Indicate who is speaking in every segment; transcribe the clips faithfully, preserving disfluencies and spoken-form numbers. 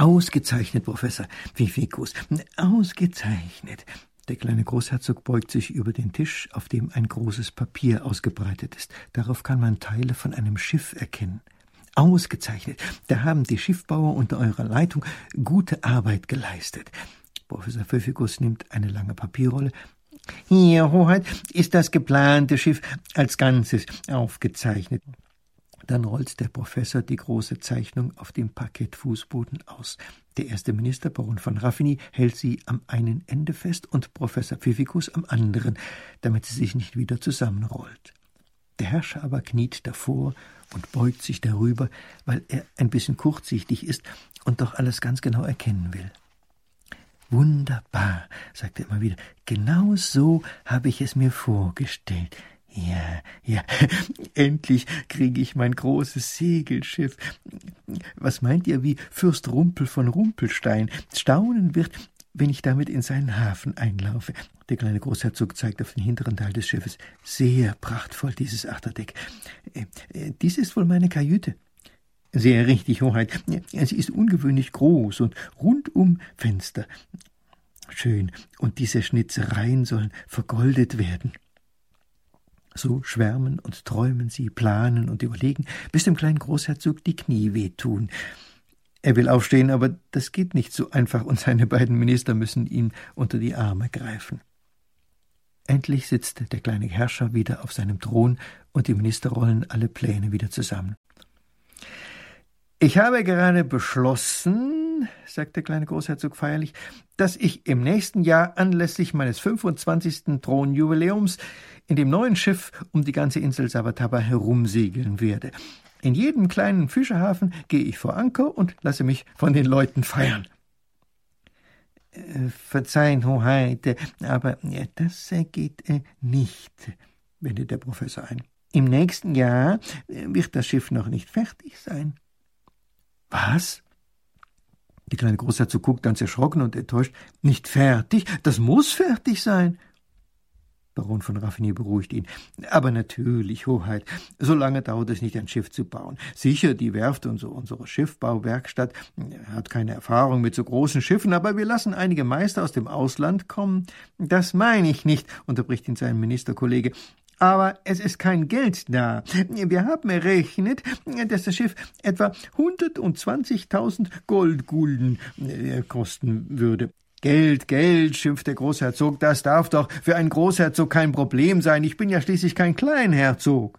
Speaker 1: »Ausgezeichnet, Professor Pfiffikus, ausgezeichnet.« Der kleine Großherzog beugt sich über den Tisch, auf dem ein großes Papier ausgebreitet ist. Darauf kann man Teile von einem Schiff erkennen. »Ausgezeichnet, da haben die Schiffbauer unter eurer Leitung gute Arbeit geleistet.« Professor Pfiffikus nimmt eine lange Papierrolle. »Hier, Hoheit, ist das geplante Schiff als Ganzes aufgezeichnet.« Dann rollt der Professor die große Zeichnung auf dem Parkettfußboden aus. Der erste Minister, Baron von Raffigny, hält sie am einen Ende fest und Professor Pfiffikus am anderen, damit sie sich nicht wieder zusammenrollt. Der Herrscher aber kniet davor und beugt sich darüber, weil er ein bisschen kurzsichtig ist und doch alles ganz genau erkennen will. »Wunderbar«, sagt er immer wieder, »genau so habe ich es mir vorgestellt. Ja, ja, endlich kriege ich mein großes Segelschiff. Was meint ihr, wie Fürst Rumpel von Rumpelstein staunen wird, wenn ich damit in seinen Hafen einlaufe?« Der kleine Großherzog zeigt auf den hinteren Teil des Schiffes. »Sehr prachtvoll, dieses Achterdeck. Äh, äh, dies ist wohl meine Kajüte.« »Sehr richtig, Hoheit. Sie ist ungewöhnlich groß und rundum Fenster. Schön, und diese Schnitzereien sollen vergoldet werden.« So schwärmen und träumen sie, planen und überlegen, bis dem kleinen Großherzog die Knie wehtun. Er will aufstehen, aber das geht nicht so einfach, und seine beiden Minister müssen ihm unter die Arme greifen. Endlich sitzt der kleine Herrscher wieder auf seinem Thron, und die Minister rollen alle Pläne wieder zusammen. »Ich habe gerade beschlossen«, sagt der kleine Großherzog feierlich, »dass ich im nächsten Jahr anlässlich meines fünfundzwanzigsten Thronjubiläums in dem neuen Schiff um die ganze Insel Savataba herumsegeln werde. In jedem kleinen Fischerhafen gehe ich vor Anker und lasse mich von den Leuten feiern.« Äh, »Verzeihen, Hoheit, aber äh, das äh, geht äh, nicht«, wendet der Professor ein. »Im nächsten Jahr äh, wird das Schiff noch nicht fertig sein.« »Was?« Der kleine Großherzog guckt ganz erschrocken und enttäuscht. »Nicht fertig? Das muss fertig sein.« Baron von Raffigny beruhigt ihn. »Aber natürlich, Hoheit, so lange dauert es nicht, ein Schiff zu bauen. Sicher, die Werft, unsere, unsere Schiffbauwerkstatt, hat keine Erfahrung mit so großen Schiffen, aber wir lassen einige Meister aus dem Ausland kommen.« »Das meine ich nicht«, unterbricht ihn sein Ministerkollege. »Aber es ist kein Geld da. Wir haben errechnet, dass das Schiff etwa hundertzwanzigtausend Goldgulden kosten würde.« »Geld, Geld«, schimpft der Großherzog, »das darf doch für einen Großherzog kein Problem sein. Ich bin ja schließlich kein Kleinherzog.«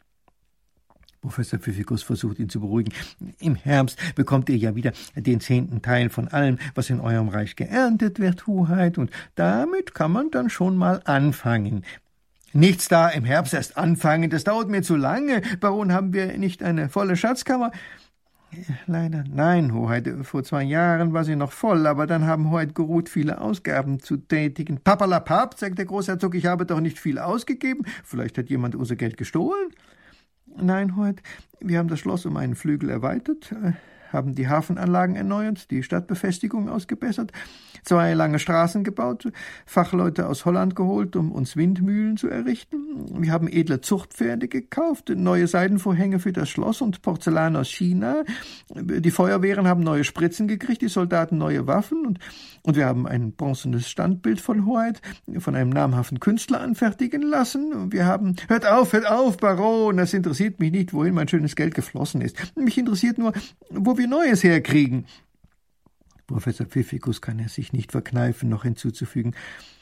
Speaker 1: Professor Pfiffikus versucht ihn zu beruhigen. »Im Herbst bekommt ihr ja wieder den zehnten Teil von allem, was in eurem Reich geerntet wird, Hoheit, und damit kann man dann schon mal anfangen.« »Nichts da, im Herbst erst anfangen, das dauert mir zu lange. Baron, haben wir nicht eine volle Schatzkammer?« »Leider nein, Hoheit. Vor zwei Jahren war sie noch voll, aber dann haben Hoheit geruht, viele Ausgaben zu tätigen.« »Papperlapapp«, sagt der Großherzog, »ich habe doch nicht viel ausgegeben. Vielleicht hat jemand unser Geld gestohlen.« »Nein, Hoheit, wir haben das Schloss um einen Flügel erweitert, haben die Hafenanlagen erneuert, die Stadtbefestigung ausgebessert, zwei lange Straßen gebaut, Fachleute aus Holland geholt, um uns Windmühlen zu errichten. Wir haben edle Zuchtpferde gekauft, neue Seidenvorhänge für das Schloss und Porzellan aus China. Die Feuerwehren haben neue Spritzen gekriegt, die Soldaten neue Waffen und, und wir haben ein bronzenes Standbild von Hoheit von einem namhaften Künstler anfertigen lassen. Wir haben... »Hört auf, hört auf, Baron, das interessiert mich nicht, wohin mein schönes Geld geflossen ist. Mich interessiert nur, wo wir Neues herkriegen.« Professor Pfiffikus kann es sich nicht verkneifen, noch hinzuzufügen: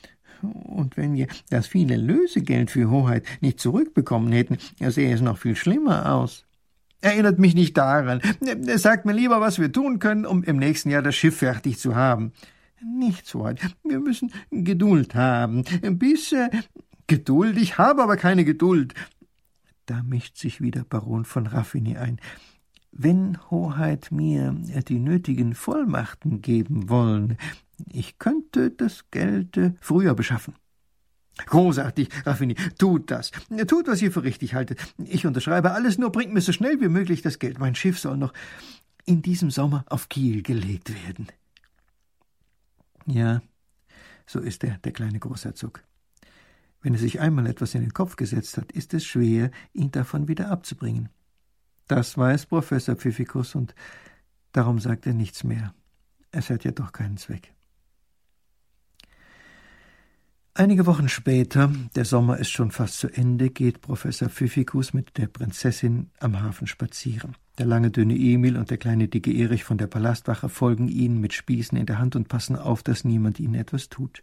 Speaker 1: »Und wenn wir das viele Lösegeld für Hoheit nicht zurückbekommen hätten, sähe es noch viel schlimmer aus.« »Erinnert mich nicht daran. Sagt mir lieber, was wir tun können, um im nächsten Jahr das Schiff fertig zu haben.« »Nichts, Hoheit. Wir müssen Geduld haben. Bis... Äh, Geduld? Ich habe aber keine Geduld.« Da mischt sich wieder Baron von Raffigny ein. »Wenn Hoheit mir die nötigen Vollmachten geben wollen, ich könnte das Geld früher beschaffen.« »Großartig, Raffigny, tut das. Tut, was ihr für richtig haltet. Ich unterschreibe alles, nur bringt mir so schnell wie möglich das Geld. Mein Schiff soll noch in diesem Sommer auf Kiel gelegt werden.« Ja, so ist er, der kleine Großherzog. Wenn er sich einmal etwas in den Kopf gesetzt hat, ist es schwer, ihn davon wieder abzubringen. Das weiß Professor Pfiffikus, und darum sagt er nichts mehr. Es hat ja doch keinen Zweck. Einige Wochen später, der Sommer ist schon fast zu Ende, geht Professor Pfiffikus mit der Prinzessin am Hafen spazieren. Der lange, dünne Emil und der kleine, dicke Erich von der Palastwache folgen ihnen mit Spießen in der Hand und passen auf, dass niemand ihnen etwas tut.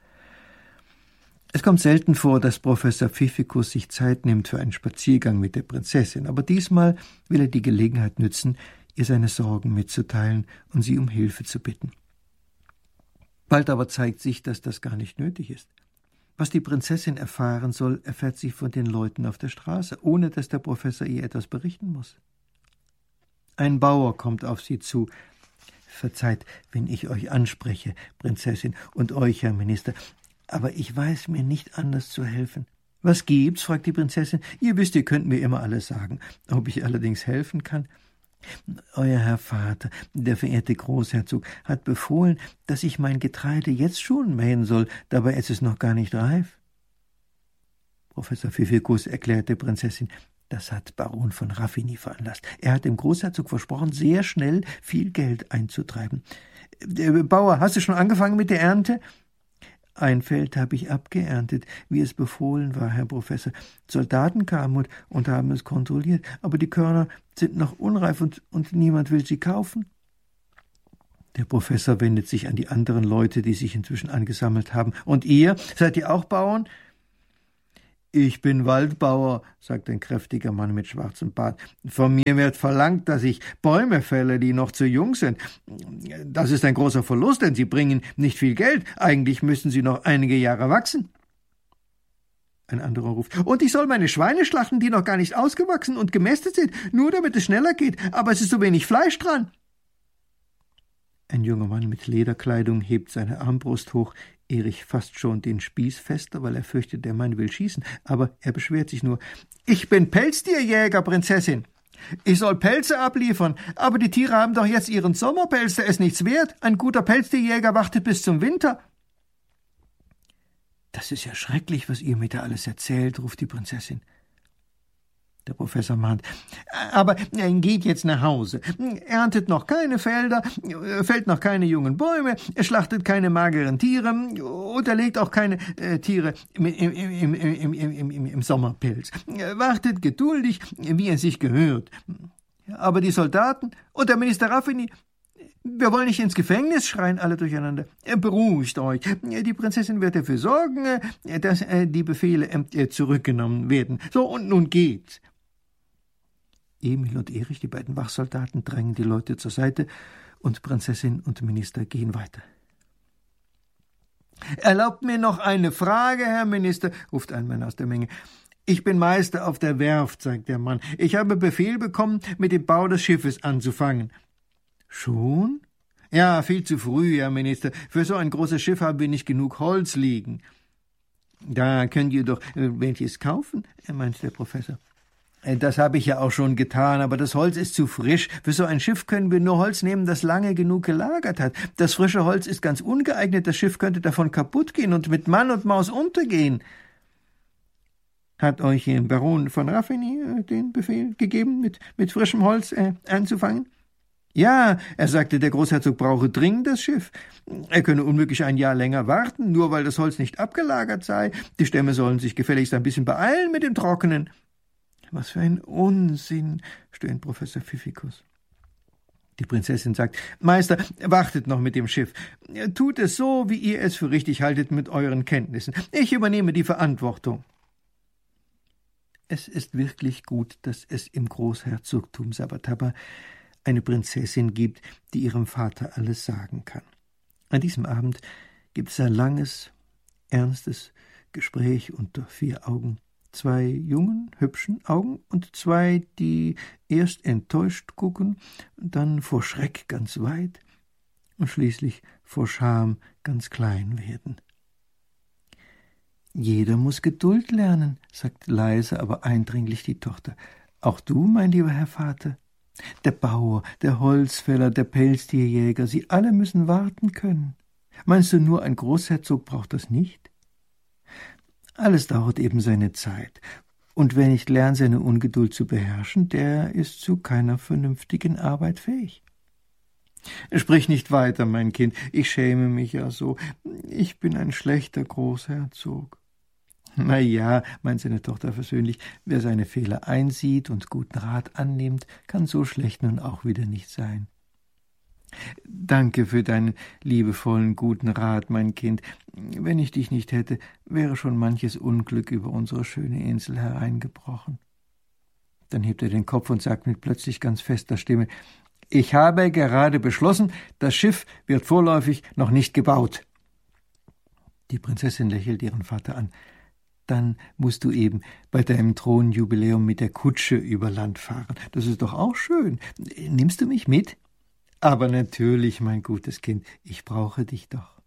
Speaker 1: Es kommt selten vor, dass Professor Pfiffikus sich Zeit nimmt für einen Spaziergang mit der Prinzessin, aber diesmal will er die Gelegenheit nützen, ihr seine Sorgen mitzuteilen und sie um Hilfe zu bitten. Bald aber zeigt sich, dass das gar nicht nötig ist. Was die Prinzessin erfahren soll, erfährt sie von den Leuten auf der Straße, ohne dass der Professor ihr etwas berichten muss. Ein Bauer kommt auf sie zu. »Verzeiht, wenn ich euch anspreche, Prinzessin, und euch, Herr Minister, aber ich weiß mir nicht anders zu helfen.« »Was gibt's?« fragt die Prinzessin. »Ihr wisst, ihr könnt mir immer alles sagen. Ob ich allerdings helfen kann?« »Euer Herr Vater, der verehrte Großherzog, hat befohlen, dass ich mein Getreide jetzt schon mähen soll, dabei ist es noch gar nicht reif.« Professor Pfiffikus erklärt der Prinzessin, das hat Baron von Raffigny veranlasst. Er hat dem Großherzog versprochen, sehr schnell viel Geld einzutreiben. »Bauer, hast du schon angefangen mit der Ernte?« »Ein Feld habe ich abgeerntet, wie es befohlen war, Herr Professor. Soldaten kamen und, und haben es kontrolliert, aber die Körner sind noch unreif und, und niemand will sie kaufen.« Der Professor wendet sich an die anderen Leute, die sich inzwischen angesammelt haben. »Und ihr? Seid ihr auch Bauern?« »Ich bin Waldbauer«, sagt ein kräftiger Mann mit schwarzem Bart. »Von mir wird verlangt, dass ich Bäume fälle, die noch zu jung sind. Das ist ein großer Verlust, denn sie bringen nicht viel Geld. Eigentlich müssen sie noch einige Jahre wachsen.« Ein anderer ruft, »Und ich soll meine Schweine schlachten, die noch gar nicht ausgewachsen und gemästet sind, nur damit es schneller geht, aber es ist so wenig Fleisch dran.« Ein junger Mann mit Lederkleidung hebt seine Armbrust hoch. Erich fasst schon den Spieß fester, weil er fürchtet, der Mann will schießen, aber er beschwert sich nur. »Ich bin Pelztierjäger, Prinzessin. Ich soll Pelze abliefern, aber die Tiere haben doch jetzt ihren Sommerpelz, der ist nichts wert. Ein guter Pelztierjäger wartet bis zum Winter.« »Das ist ja schrecklich, was ihr mir da alles erzählt«, ruft die Prinzessin. Der Professor mahnt, »Aber geht jetzt nach Hause, erntet noch keine Felder, fällt noch keine jungen Bäume, schlachtet keine mageren Tiere und erlegt auch keine äh, Tiere im, im, im, im, im, im, im Sommerpelz. Wartet geduldig, wie es sich gehört. Aber die Soldaten und der Minister Raffigny, wir wollen nicht ins Gefängnis«, schreien alle durcheinander. »Beruhigt euch. Die Prinzessin wird dafür sorgen, dass die Befehle zurückgenommen werden. So, und nun geht's.« Emil und Erich, die beiden Wachsoldaten, drängen die Leute zur Seite und Prinzessin und Minister gehen weiter. »Erlaubt mir noch eine Frage, Herr Minister«, ruft ein Mann aus der Menge. »Ich bin Meister auf der Werft«, sagt der Mann. »Ich habe Befehl bekommen, mit dem Bau des Schiffes anzufangen.« »Schon?« »Ja, viel zu früh, Herr Minister. Für so ein großes Schiff haben wir nicht genug Holz liegen.« »Da könnt ihr doch äh, welches kaufen«, meint der Professor. »Das habe ich ja auch schon getan, aber das Holz ist zu frisch. Für so ein Schiff können wir nur Holz nehmen, das lange genug gelagert hat. Das frische Holz ist ganz ungeeignet, das Schiff könnte davon kaputt gehen und mit Mann und Maus untergehen.« »Hat euch der Baron von Raffigny äh, den Befehl gegeben, mit, mit frischem Holz äh, anzufangen?« »Ja, er sagte, der Großherzog brauche dringend das Schiff. Er könne unmöglich ein Jahr länger warten, nur weil das Holz nicht abgelagert sei. Die Stämme sollen sich gefälligst ein bisschen beeilen mit dem Trockenen.« »Was für ein Unsinn«, stöhnt Professor Pfiffikus. Die Prinzessin sagt, »Meister, wartet noch mit dem Schiff. Tut es so, wie ihr es für richtig haltet mit euren Kenntnissen. Ich übernehme die Verantwortung.« Es ist wirklich gut, dass es im Großherzogtum Sabataba eine Prinzessin gibt, die ihrem Vater alles sagen kann. An diesem Abend gibt es ein langes, ernstes Gespräch unter vier Augen. Zwei jungen, hübschen Augen und zwei, die erst enttäuscht gucken, dann vor Schreck ganz weit und schließlich vor Scham ganz klein werden. »Jeder muss Geduld lernen«, sagt leise, aber eindringlich die Tochter. »Auch du, mein lieber Herr Vater? Der Bauer, der Holzfäller, der Pelztierjäger, sie alle müssen warten können. Meinst du, nur ein Großherzog braucht das nicht? Alles dauert eben seine Zeit. Und wer nicht lernt, seine Ungeduld zu beherrschen, der ist zu keiner vernünftigen Arbeit fähig. »Sprich nicht weiter, mein Kind, ich schäme mich ja so. Ich bin ein schlechter Großherzog.« »Na ja«, meint seine Tochter versöhnlich, »wer seine Fehler einsieht und guten Rat annimmt, kann so schlecht nun auch wieder nicht sein.« »Danke für deinen liebevollen, guten Rat, mein Kind. Wenn ich dich nicht hätte, wäre schon manches Unglück über unsere schöne Insel hereingebrochen.« Dann hebt er den Kopf und sagt mit plötzlich ganz fester Stimme, »Ich habe gerade beschlossen, das Schiff wird vorläufig noch nicht gebaut.« Die Prinzessin lächelt ihren Vater an. »Dann musst du eben bei deinem Thronjubiläum mit der Kutsche über Land fahren. Das ist doch auch schön. Nimmst du mich mit?« »Aber natürlich, mein gutes Kind, ich brauche dich doch.«